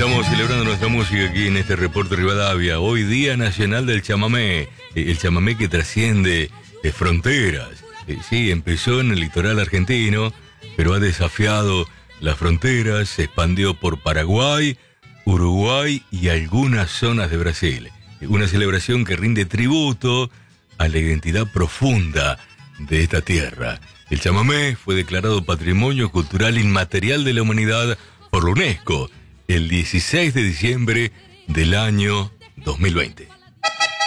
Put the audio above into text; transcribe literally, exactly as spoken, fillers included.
Estamos celebrando nuestra música aquí en este reporte Rivadavia. Hoy Día Nacional del Chamamé, el chamamé que trasciende eh, fronteras. Eh, sí, empezó en el litoral argentino, pero ha desafiado las fronteras, se expandió por Paraguay, Uruguay y algunas zonas de Brasil. Una celebración que rinde tributo a la identidad profunda de esta tierra. El chamamé fue declarado Patrimonio Cultural Inmaterial de la Humanidad por la UNESCO el dieciséis de diciembre del año dos mil veinte.